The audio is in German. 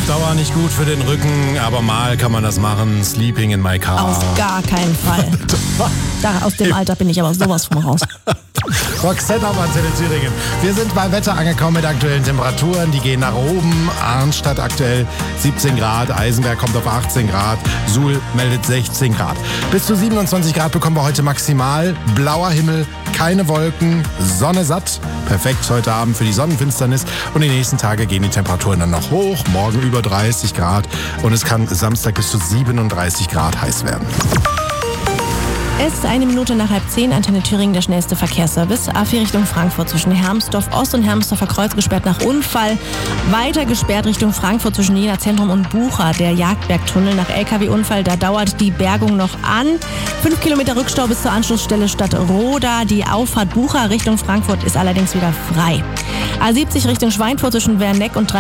Dauer nicht gut für den Rücken, aber mal kann man das machen. Sleeping in my car. Auf gar keinen Fall. Aus dem Alter bin ich aber sowas von raus. Roxette am Antenne Thüringen. Wir sind beim Wetter angekommen mit aktuellen Temperaturen. Die gehen nach oben. Arnstadt aktuell 17 Grad. Eisenberg kommt auf 18 Grad. Suhl meldet 16 Grad. Bis zu 27 Grad bekommen wir heute maximal. Blauer Himmel, keine Wolken, Sonne satt. Perfekt heute Abend für die Sonnenfinsternis. Und die nächsten Tage gehen die Temperaturen dann noch hoch. Morgen über 30 Grad. Und es kann Samstag bis zu 37 Grad heiß werden. Es ist 1 Minute nach 9:30, Antenne Thüringen, der schnellste Verkehrsservice. A4 Richtung Frankfurt zwischen Hermsdorf Ost und Hermsdorfer Kreuz gesperrt nach Unfall. Weiter gesperrt Richtung Frankfurt zwischen Jena Zentrum und Bucha. Der Jagdbergtunnel nach LKW-Unfall, da dauert die Bergung noch an. 5 Kilometer Rückstau bis zur Anschlussstelle Stadtroda. Die Auffahrt Bucha Richtung Frankfurt ist allerdings wieder frei. A70 Richtung Schweinfurt zwischen Werneck und